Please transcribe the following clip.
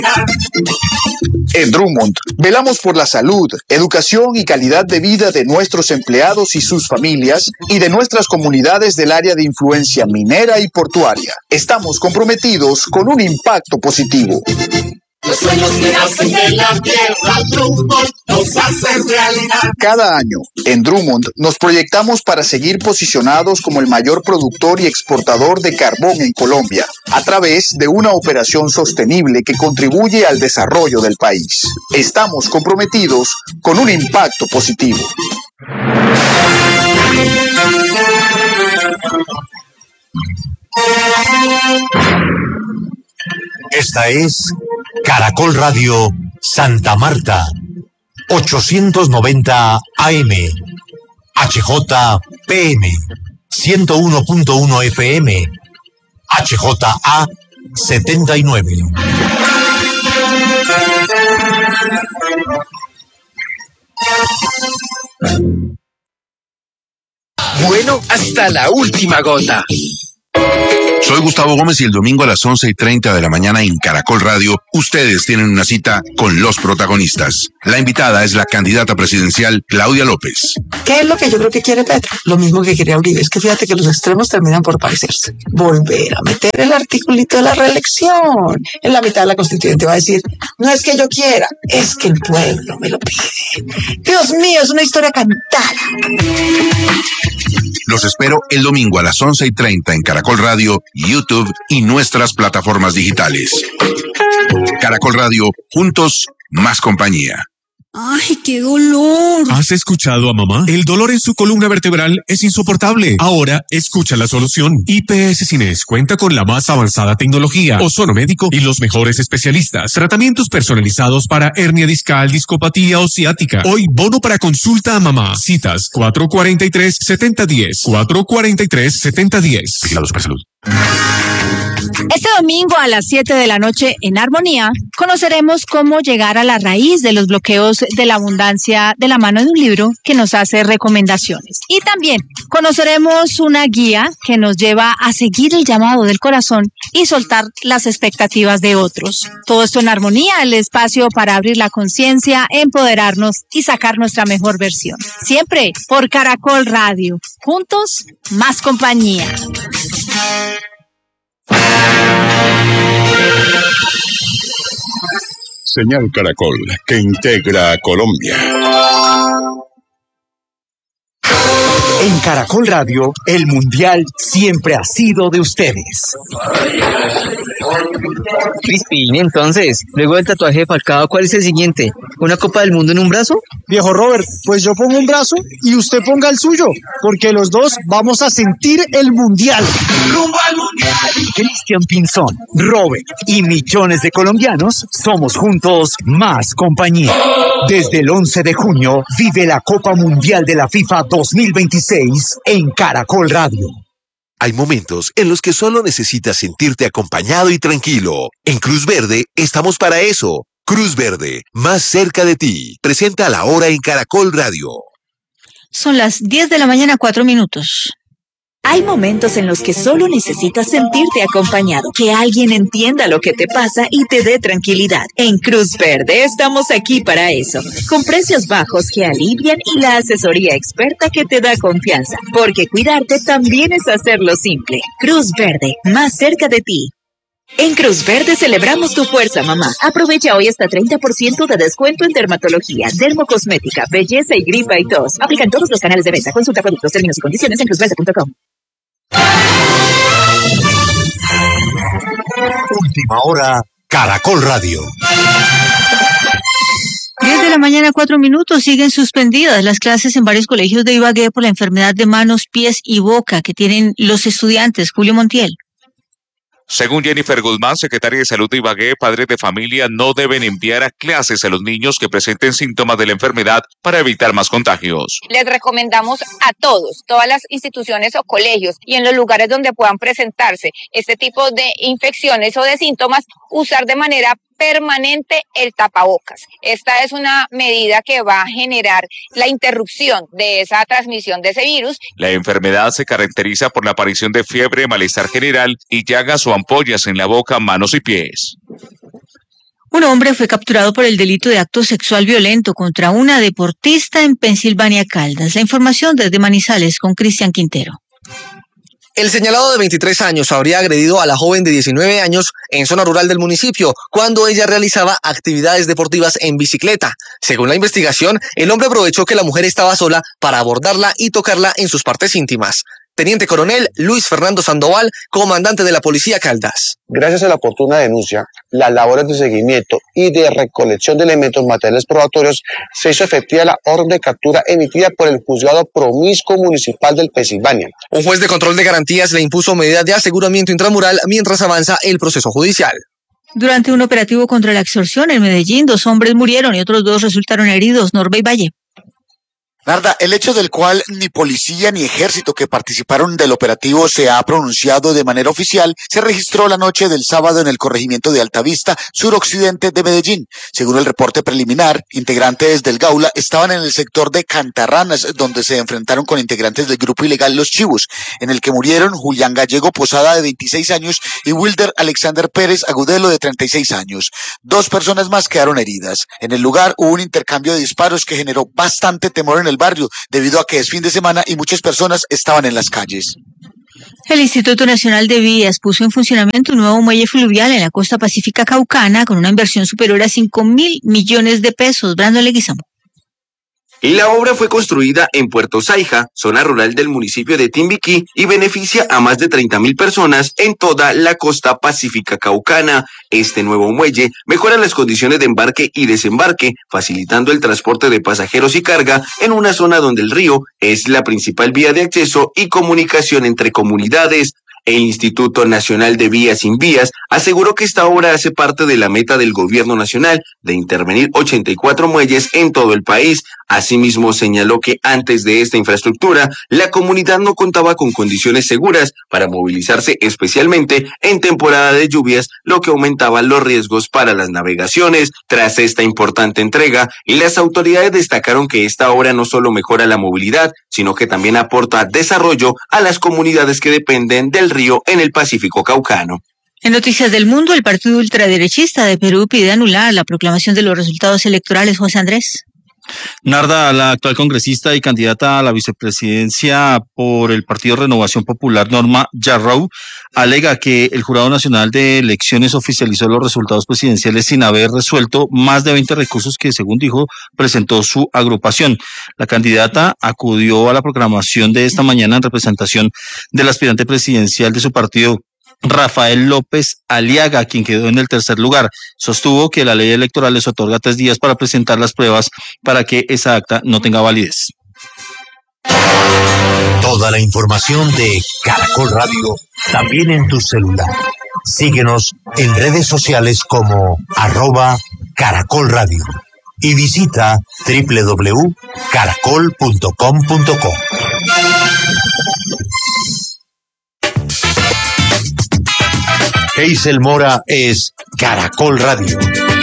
En Drummond, velamos por la salud, educación y calidad de vida de nuestros empleados y sus familias y de nuestras comunidades del área de influencia minera y portuaria. Estamos comprometidos con un impacto positivo. Los sueños que nacen de la tierra, Drummond los hace realidad. Cada año, en Drummond, nos proyectamos para seguir posicionados como el mayor productor y exportador de carbón en Colombia, a través de una operación sostenible que contribuye al desarrollo del país. Estamos comprometidos con un impacto positivo. Esta es Caracol Radio Santa Marta, 890 AM, HJPM, 101.1 FM, HJA 79. Bueno, hasta la última gota. Soy Gustavo Gómez y el domingo a las 11:30 de la mañana en Caracol Radio, ustedes tienen una cita con los protagonistas. La invitada es la candidata presidencial Claudia López. ¿Qué es lo que yo creo que quiere Petro? Lo mismo que quería Uribe. Es que fíjate que los extremos terminan por parecerse. Volver a meter el articulito de la reelección. En la mitad de la constituyente va a decir, no es que yo quiera, es que el pueblo me lo pide. Dios mío, es una historia cantada. Los espero el domingo a las 11:30 en Caracol Radio, YouTube y nuestras plataformas digitales. Caracol Radio, juntos, más compañía. ¡Ay, qué dolor! ¿Has escuchado a mamá? El dolor en su columna vertebral es insoportable. Ahora, escucha la solución. IPS Cines cuenta con la más avanzada tecnología, ozonomédico y los mejores especialistas. Tratamientos personalizados para hernia discal, discopatía o ciática. Hoy, bono para consulta a mamá. Citas 443-7010. 443-7010. Vigilados por salud. Este domingo a las 7 de la noche en Armonía conoceremos cómo llegar a la raíz de los bloqueos de la abundancia de la mano de un libro que nos hace recomendaciones. Y también conoceremos una guía que nos lleva a seguir el llamado del corazón y soltar las expectativas de otros. Todo esto en Armonía, el espacio para abrir la conciencia, empoderarnos y sacar nuestra mejor versión. Siempre por Caracol Radio. Juntos, más compañía. Señal Caracol, que integra a Colombia. En Caracol Radio, el Mundial siempre ha sido de ustedes. Crispin, entonces, luego del tatuaje de Falcao, ¿cuál es el siguiente? ¿Una Copa del Mundo en un brazo? Viejo Robert, pues yo pongo un brazo y usted ponga el suyo, porque los dos vamos a sentir el Mundial. ¡Rumbo al Mundial! Cristian Pinzón, Robert y millones de colombianos somos juntos más compañía. Desde el 11 de junio, vive la Copa Mundial de la FIFA 2026 en Caracol Radio. Hay momentos en los que solo necesitas sentirte acompañado y tranquilo. En Cruz Verde estamos para eso. Cruz Verde, más cerca de ti. Presenta la hora en Caracol Radio. Son las 10 de la mañana, 4 minutos. Hay momentos en los que solo necesitas sentirte acompañado, que alguien entienda lo que te pasa y te dé tranquilidad. En Cruz Verde estamos aquí para eso, con precios bajos que alivian y la asesoría experta que te da confianza, porque cuidarte también es hacerlo simple. Cruz Verde, más cerca de ti. En Cruz Verde celebramos tu fuerza, mamá. Aprovecha hoy hasta 30% de descuento en dermatología, dermocosmética, belleza y gripa y tos. Aplican todos los canales de venta. Consulta productos, términos y condiciones en cruzverde.com. Última hora, Caracol Radio. 10 de la mañana, 4 minutos. Siguen suspendidas las clases en varios colegios de Ibagué por la enfermedad de manos, pies y boca que tienen los estudiantes. Julio Montiel. Según Jennifer Guzmán, secretaria de Salud de Ibagué, padres de familia no deben enviar a clases a los niños que presenten síntomas de la enfermedad para evitar más contagios. Les recomendamos a todos, todas las instituciones o colegios y en los lugares donde puedan presentarse este tipo de infecciones o de síntomas, usar de manera permanente el tapabocas. Esta es una medida que va a generar la interrupción de esa transmisión de ese virus. La enfermedad se caracteriza por la aparición de fiebre, malestar general y llagas o ampollas en la boca, manos y pies. Un hombre fue capturado por el delito de acto sexual violento contra una deportista en Pensilvania, Caldas. La información desde Manizales con Cristian Quintero. El señalado de 23 años habría agredido a la joven de 19 años en zona rural del municipio cuando ella realizaba actividades deportivas en bicicleta. Según la investigación, el hombre aprovechó que la mujer estaba sola para abordarla y tocarla en sus partes íntimas. Teniente Coronel Luis Fernando Sandoval, comandante de la Policía Caldas. Gracias a la oportuna denuncia, las labores de seguimiento y de recolección de elementos materiales probatorios se hizo efectiva la orden de captura emitida por el Juzgado Promiscuo Municipal del Pensilvania. Un juez de control de garantías le impuso medidas de aseguramiento intramural mientras avanza el proceso judicial. Durante un operativo contra la extorsión en Medellín, 2 hombres murieron y otros 2 resultaron heridos. Norbey Valle. Narda, el hecho del cual ni policía ni ejército que participaron del operativo se ha pronunciado de manera oficial, se registró la noche del sábado en el corregimiento de Altavista, suroccidente de Medellín. Según el reporte preliminar, integrantes del Gaula estaban en el sector de Cantarranas, donde se enfrentaron con integrantes del grupo ilegal Los Chivos, en el que murieron Julián Gallego Posada, de 26 años, y Wilder Alexander Pérez Agudelo, de 36 años. 2 personas más quedaron heridas. En el lugar hubo un intercambio de disparos que generó bastante temor en el barrio, debido a que es fin de semana y muchas personas estaban en las calles. El Instituto Nacional de Vías puso en funcionamiento un nuevo muelle fluvial en la costa pacífica caucana con una inversión superior a 5.000 millones de pesos. Brandon Leguizamo. La obra fue construida en Puerto Saija, zona rural del municipio de Timbiquí, y beneficia a más de 30.000 personas en toda la costa pacífica caucana. Este nuevo muelle mejora las condiciones de embarque y desembarque, facilitando el transporte de pasajeros y carga en una zona donde el río es la principal vía de acceso y comunicación entre comunidades. El Instituto Nacional de Vías Sin Vías aseguró que esta obra hace parte de la meta del gobierno nacional de intervenir 84 muelles en todo el país. Asimismo, señaló que antes de esta infraestructura, la comunidad no contaba con condiciones seguras para movilizarse, especialmente en temporada de lluvias, lo que aumentaba los riesgos para las navegaciones. Tras esta importante entrega, las autoridades destacaron que esta obra no solo mejora la movilidad, sino que también aporta desarrollo a las comunidades que dependen del río en el Pacífico caucano. En Noticias del Mundo, el partido ultraderechista de Perú pide anular la proclamación de los resultados electorales. José Andrés. Narda, la actual congresista y candidata a la vicepresidencia por el Partido Renovación Popular, Norma Yarrow, alega que el Jurado Nacional de Elecciones oficializó los resultados presidenciales sin haber resuelto más de 20 recursos que, según dijo, presentó su agrupación. La candidata acudió a la proclamación de esta mañana en representación del aspirante presidencial de su partido, Rafael López Aliaga, quien quedó en el tercer lugar. Sostuvo que la ley electoral les otorga 3 días para presentar las pruebas para que esa acta no tenga validez. Toda la información de Caracol Radio, también en tu celular. Síguenos en redes sociales como @Caracol Radio y visita www.caracol.com.co. Hazel Mora es Caracol Radio.